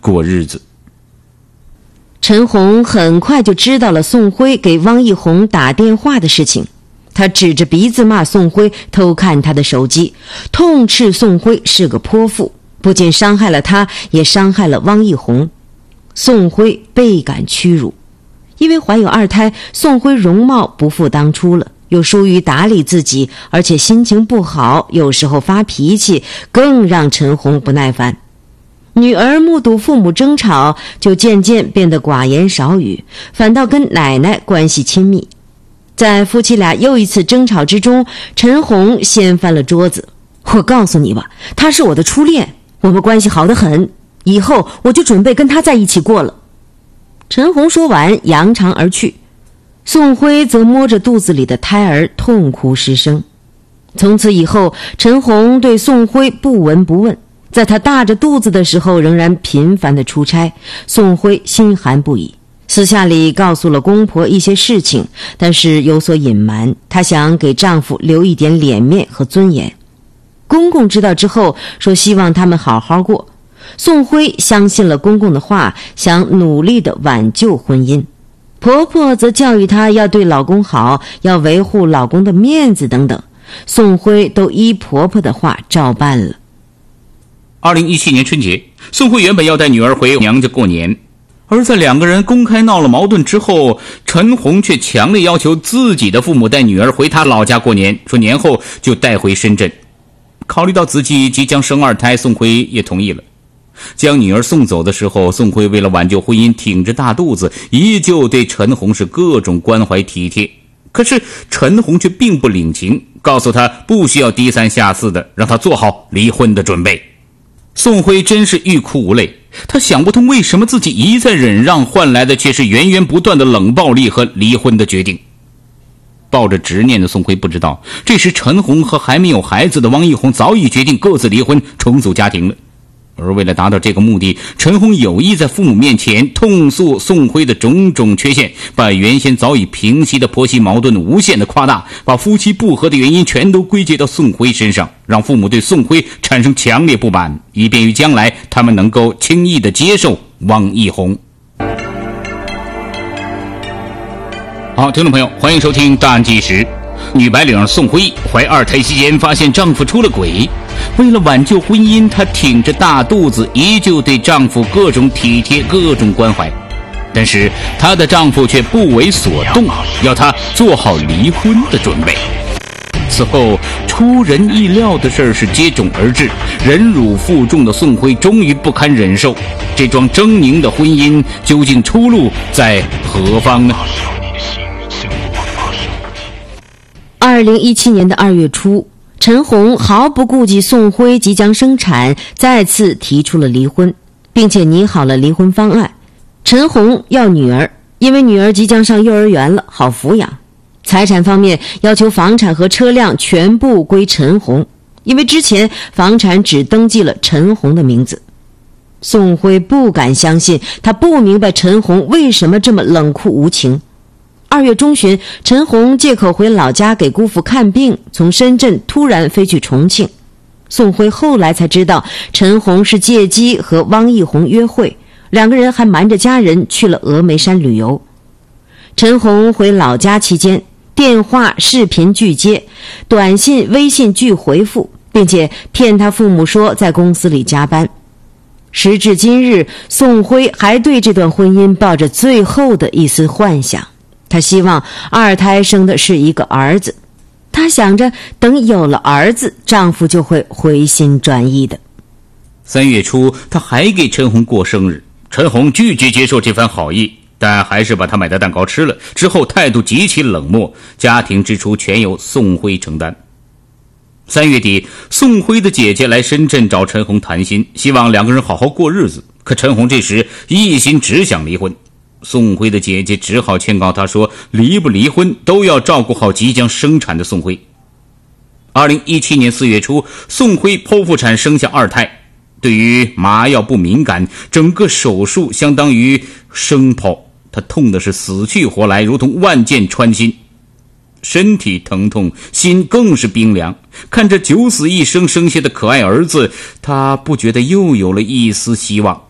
过日子。 陈红很快就知道了宋辉给汪义红打电话的事情，他指着鼻子骂宋辉偷看他的手机，痛斥宋辉是个泼妇，不仅伤害了他，也伤害了汪义红。宋辉倍感屈辱，因为怀有二胎，宋辉容貌不复当初了，又疏于打理自己，而且心情不好，有时候发脾气，更让陈红不耐烦。女儿目睹父母争吵，就渐渐变得寡言少语，反倒跟奶奶关系亲密。在夫妻俩又一次争吵之中，陈红掀翻了桌子。我告诉你吧，他是我的初恋，我们关系好得很，以后我就准备跟他在一起过了。陈红说完扬长而去，宋辉则摸着肚子里的胎儿痛哭失声。从此以后，陈红对宋辉不闻不问，在他大着肚子的时候仍然频繁地出差，宋辉心寒不已，私下里告诉了公婆一些事情，但是有所隐瞒，她想给丈夫留一点脸面和尊严。公公知道之后说希望他们好好过，宋辉相信了公公的话，想努力地挽救婚姻。婆婆则教育她要对老公好，要维护老公的面子等等，宋辉都依婆婆的话照办了。 2017年春节，宋辉原本要带女儿回娘家过年，而在两个人公开闹了矛盾之后，陈红却强烈要求自己的父母带女儿回她老家过年，说年后就带回深圳。考虑到自己即将生二胎，宋辉也同意了。将女儿送走的时候，宋辉为了挽救婚姻，挺着大肚子，依旧对陈红是各种关怀体贴。可是陈红却并不领情，告诉她不需要低三下四的，让她做好离婚的准备。宋辉真是欲哭无泪，他想不通为什么自己一再忍让，换来的却是源源不断的冷暴力和离婚的决定。抱着执念的宋辉不知道，这时陈红和还没有孩子的汪义红早已决定各自离婚，重组家庭了。而为了达到这个目的，陈红有意在父母面前痛诉宋辉的种种缺陷，把原先早已平息的婆媳矛盾无限的夸大，把夫妻不和的原因全都归结到宋辉身上，让父母对宋辉产生强烈不满，以便于将来他们能够轻易地接受汪义红。好，听众朋友，欢迎收听大案纪实。女白领宋辉怀二胎期间发现丈夫出了轨，为了挽救婚姻，她挺着大肚子，依旧对丈夫各种体贴，各种关怀。但是她的丈夫却不为所动，要她做好离婚的准备。此后出人意料的事是接踵而至，忍辱负重的宋辉终于不堪忍受，这桩狰狞的婚姻究竟出路在何方呢 ？2017年的2月初，陈红毫不顾及宋辉即将生产，再次提出了离婚，并且拟好了离婚方案。陈红要女儿，因为女儿即将上幼儿园了，好抚养。财产方面要求房产和车辆全部归陈红，因为之前房产只登记了陈红的名字。宋辉不敢相信，他不明白陈红为什么这么冷酷无情。2月中旬，陈红借口回老家给姑父看病，从深圳突然飞去重庆。宋辉后来才知道，陈红是借机和汪义红约会，两个人还瞒着家人去了峨眉山旅游。陈红回老家期间，电话、视频拒接，短信、微信拒回复，并且骗他父母说在公司里加班。时至今日，宋辉还对这段婚姻抱着最后的一丝幻想。她希望二胎生的是一个儿子，她想着等有了儿子，丈夫就会回心转意的。 3月初，她还给陈红过生日，陈红拒绝接受这番好意，但还是把她买的蛋糕吃了，之后态度极其冷漠，家庭支出全由宋辉承担。3月底，宋辉的姐姐来深圳找陈红谈心，希望两个人好好过日子，可陈红这时一心只想离婚。宋辉的姐姐只好劝告他说，离不离婚都要照顾好即将生产的宋辉。2017年4月初，宋辉剖腹产生下二胎，对于麻药不敏感，整个手术相当于生剖，他痛的是死去活来，如同万箭穿心，身体疼痛，心更是冰凉。看着九死一生生下的可爱儿子，他不觉得又有了一丝希望。